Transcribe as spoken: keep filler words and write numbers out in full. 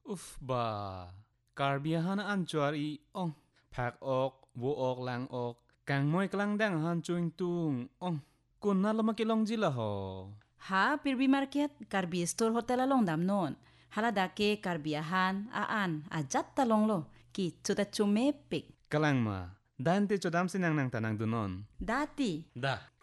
Uf ba. Karbiyahan an chuar i ong. Phak ok, wo ok lang ok. Kang moy klang dang han chuing tung ong. Kun na lamakilong jila ho. Ha, pirbi market, karbi store hotel along dam non. Halada ke karbiyahan, aan, ajat talong lo. Ki chuta chumepik. Kalang ma. Dante chodam sinang nang tanang dunon. Dati, Da.